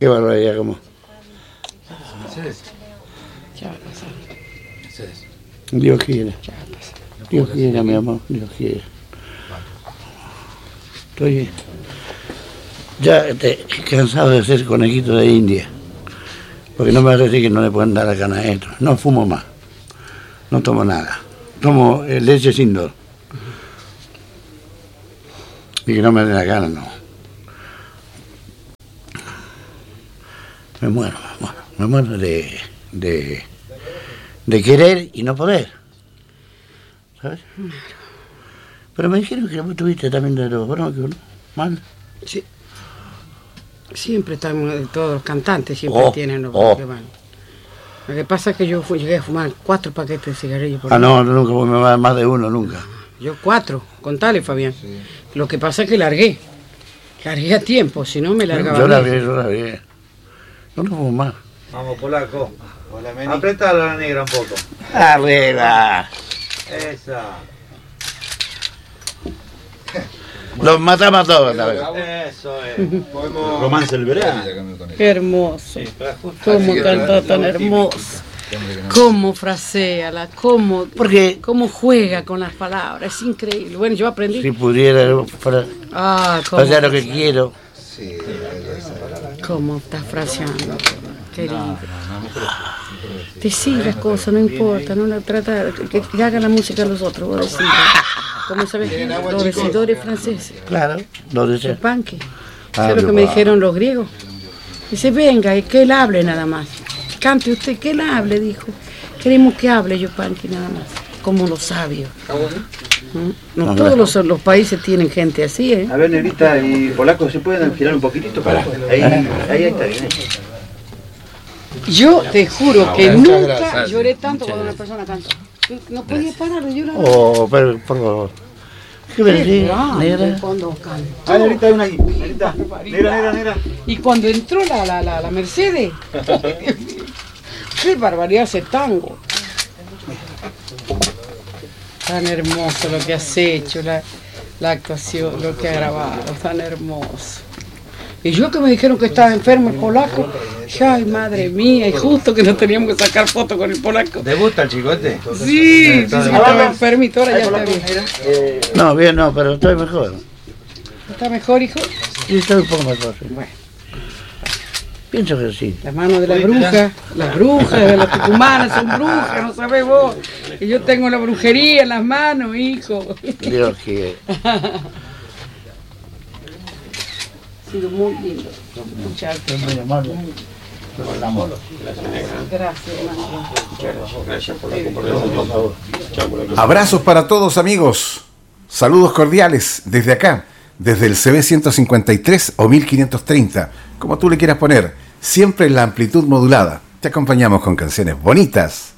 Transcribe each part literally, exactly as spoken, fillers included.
Qué barbaridad, como. Ya va a pasar. Dios quiere. Ya va a pasar. Dios quiere, mi amor, Dios quiere. Estoy ya te, cansado de ser conejito de India. Porque no me vas a decir que no le pueden dar la gana a esto. No fumo más. No tomo nada. Tomo eh, leche sin dor. Y que no me dé la gana, no. Me muero, me muero. Me muero de, de, de querer y no poder. ¿Sabes? Pero me dijeron que vos tuviste también de los broncos, ¿no? ¿Mal? Sí. Siempre estamos, todos los cantantes siempre Oh, tienen los oh. que van. Lo que pasa es que yo fui, llegué a fumar cuatro paquetes de cigarrillos por Ah, día. no, nunca me va más de uno, nunca. Yo cuatro, contale, Fabián. Sí. Lo que pasa es que largué. Largué a tiempo, si no me largaba. Yo largué, yo largué. No, no fumo más. Vamos, polaco. Apretalo a la negra un poco. ¡Arriba! Esa. Los matamos a todos, ¿sabes? Eso es. Podemos... Romance el verano. Qué hermoso. Cómo canta tan hermoso. Cómo frasea, la, cómo, Porque cómo juega con las palabras. Es increíble. Bueno, yo aprendí. si pudiera fra- Ah, cómo hacer lo que quiero. Cómo estás fraseando, querido. Decí las cosas, no importa, no la trata, que, que hagan la música los otros, vos decís. ¿Cómo sabes? Los decidores franceses. Claro, lo deseo. Panque. Ah, ¿Sabes lo que wow. me dijeron los griegos? Dice, venga, y que él hable nada más. Cante usted, que él hable, dijo. Queremos que hable Yupanqui nada más, como los sabios. ¿Mm? No, No, todos no. los, los países tienen gente así, ¿eh? A ver, negrita y polaco, ¿se pueden girar un poquitito para? Ahí, ahí, ahí está bien. Yo te juro que muchas nunca gracias. lloré tanto cuando una persona canta. No podía parar de llorar. Oh, pero, por favor. ¿Qué me decís, grande negra? cuando cantó. Ah, negrita, hay una ahí. Negrita. Negra, negra, negra. Y cuando entró la, la, la, la Mercedes, qué barbaridad ese tango. Tan hermoso lo que has hecho, la, la actuación, lo que ha grabado, tan hermoso. Y yo que me dijeron que estaba enfermo el polaco, dije, ay madre mía, y justo que no teníamos que sacar fotos con el polaco. ¿Te gusta el chicote? Sí, sí, sí, estaba enfermito, ahora ya está bien. No, bien, no, pero estoy mejor. ¿Está mejor, hijo? Sí, estoy un poco mejor. Sí. Bueno. Pienso que sí. La mano de la bruja, las brujas de las tucumanas son brujas, no sabés vos. Que yo tengo la brujería en las manos, hijo. Dios quiere. Ha sido muy lindo. Muchas gracias. Gracias, hermano. Abrazos para todos, amigos. Saludos cordiales desde acá, desde el C B ciento cincuenta y tres o mil quinientos treinta, como tú le quieras poner, siempre en la amplitud modulada. Te acompañamos con canciones bonitas.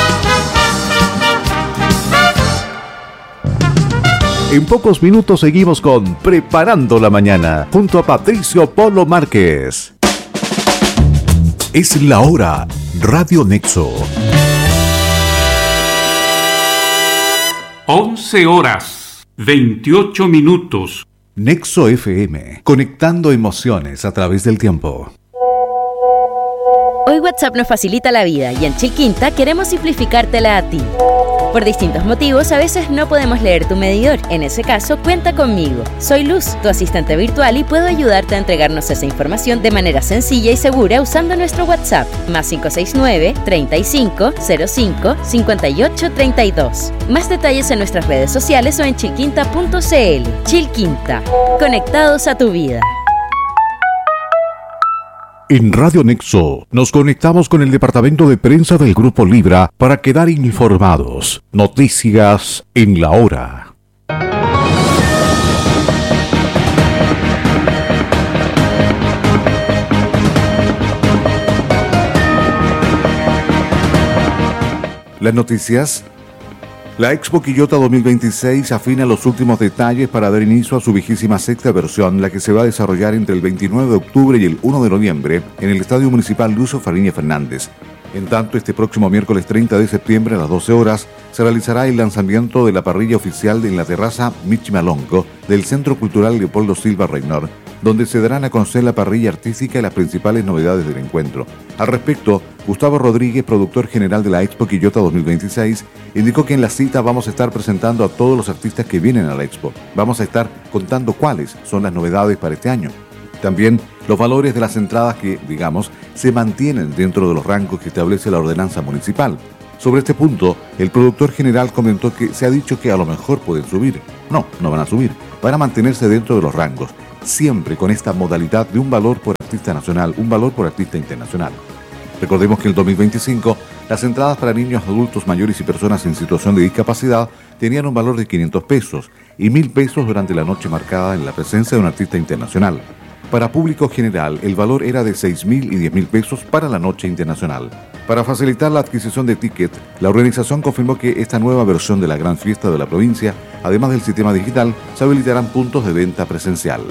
En pocos minutos seguimos con Preparando la Mañana, junto a Patricio Polo Márquez. Es la hora, Radio Nexo. once horas, veintiocho minutos. Nexo F M, conectando emociones a través del tiempo. Hoy WhatsApp nos facilita la vida y en Chilquinta queremos simplificártela a ti. Por distintos motivos, a veces no podemos leer tu medidor. En ese caso, cuenta conmigo. Soy Luz, tu asistente virtual, y puedo ayudarte a entregarnos esa información de manera sencilla y segura usando nuestro WhatsApp, más cinco seis nueve, treinta y cinco, cero cinco, cincuenta y ocho, treinta y dos. Más detalles en nuestras redes sociales o en chilquinta punto c l. Chilquinta, conectados a tu vida. En Radio Nexo nos conectamos con el departamento de prensa del Grupo Libra para quedar informados. Noticias en la hora. Las noticias. La Expo Quillota dos mil veintiséis afina los últimos detalles para dar inicio a su vigésima sexta versión, la que se va a desarrollar entre el veintinueve de octubre y el uno de noviembre en el Estadio Municipal Lucio Fariña Fernández. En tanto, este próximo miércoles treinta de septiembre a las doce horas se realizará el lanzamiento de la parrilla oficial en la terraza Michimalongo del Centro Cultural Leopoldo Silva Reynor, donde se darán a conocer la parrilla artística y las principales novedades del encuentro. Al respecto, Gustavo Rodríguez, productor general de la Expo Quillota dos mil veintiséis, indicó que en la cita vamos a estar presentando a todos los artistas que vienen a la Expo. Vamos a estar contando cuáles son las novedades para este año. También los valores de las entradas que, digamos, se mantienen dentro de los rangos que establece la ordenanza municipal. Sobre este punto, el productor general comentó que se ha dicho que a lo mejor pueden subir. No, no van a subir, van a mantenerse dentro de los rangos, siempre con esta modalidad de un valor por artista nacional, un valor por artista internacional. Recordemos que en el dos mil veinticinco, las entradas para niños, adultos mayores y personas en situación de discapacidad tenían un valor de quinientos pesos y mil pesos durante la noche marcada en la presencia de un artista internacional. Para público general, el valor era de seis mil y diez mil pesos para la noche internacional. Para facilitar la adquisición de ticket, la organización confirmó que esta nueva versión de la gran fiesta de la provincia, además del sistema digital, se habilitarán puntos de venta presencial.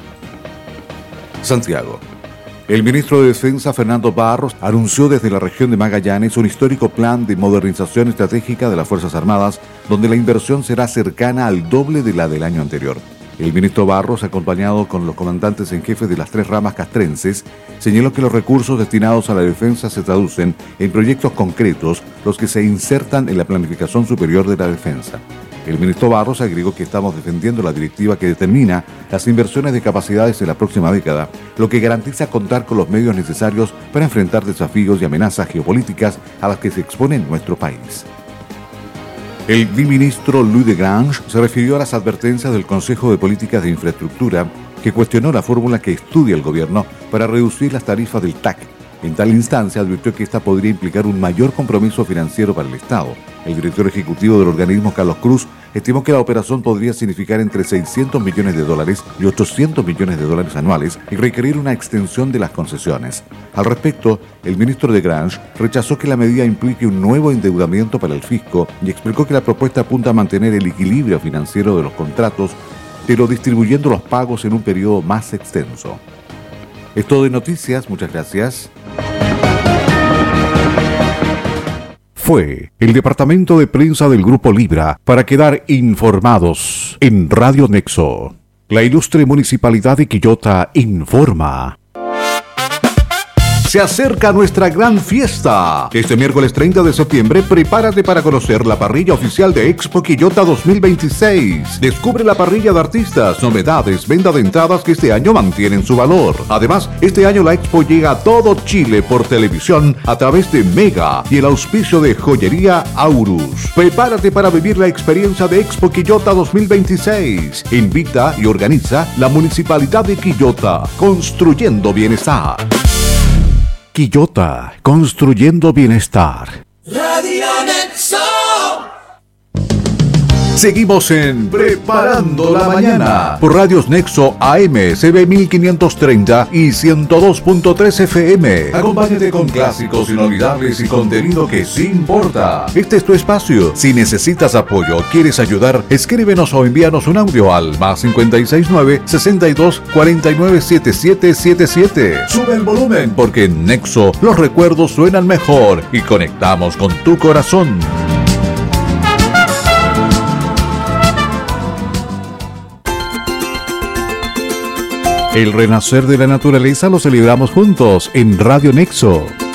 Santiago. El ministro de Defensa, Fernando Barros, anunció desde la región de Magallanes un histórico plan de modernización estratégica de las Fuerzas Armadas, donde la inversión será cercana al doble de la del año anterior. El ministro Barros, acompañado con los comandantes en jefe de las tres ramas castrenses, señaló que los recursos destinados a la defensa se traducen en proyectos concretos, los que se insertan en la planificación superior de la defensa. El ministro Barros agregó que estamos defendiendo la directiva que determina las inversiones de capacidades en la próxima década, lo que garantiza contar con los medios necesarios para enfrentar desafíos y amenazas geopolíticas a las que se expone nuestro país. El viceministro Louis de Grange se refirió a las advertencias del Consejo de Políticas de Infraestructura, que cuestionó la fórmula que estudia el gobierno para reducir las tarifas del T A C. En tal instancia advirtió que esta podría implicar un mayor compromiso financiero para el Estado. El director ejecutivo del organismo, Carlos Cruz, estimó que la operación podría significar entre seiscientos millones de dólares y ochocientos millones de dólares anuales y requerir una extensión de las concesiones. Al respecto, el ministro de Grange rechazó que la medida implique un nuevo endeudamiento para el fisco y explicó que la propuesta apunta a mantener el equilibrio financiero de los contratos, pero distribuyendo los pagos en un periodo más extenso. Es todo de noticias, muchas gracias. Fue el departamento de prensa del Grupo Libra para quedar informados en Radio Nexo. La ilustre Municipalidad de Quillota informa. Se acerca nuestra gran fiesta. Este miércoles treinta de septiembre, prepárate para conocer la parrilla oficial de Expo Quillota dos mil veintiséis. Descubre la parrilla de artistas, novedades, venta de entradas que este año mantienen su valor. Además, este año la Expo llega a todo Chile por televisión a través de Mega y el auspicio de Joyería Aurus. Prepárate para vivir la experiencia de Expo Quillota dos mil veintiséis. Invita y organiza la Municipalidad de Quillota, construyendo bienestar. Quillota, construyendo bienestar. Radio Nexo. Seguimos en Preparando la Mañana por Radios Nexo A M, C B mil quinientos treinta y ciento dos punto tres F M. Acompáñate con clásicos inolvidables y contenido que sí importa. Este es tu espacio. Si necesitas apoyo o quieres ayudar, escríbenos o envíanos un audio al más cincuenta y seis nueve, sesenta y dos, cuarenta y nueve, setenta y siete setenta y siete. Sube el volumen porque en Nexo los recuerdos suenan mejor y conectamos con tu corazón. El renacer de la naturaleza lo celebramos juntos en Radio Nexo.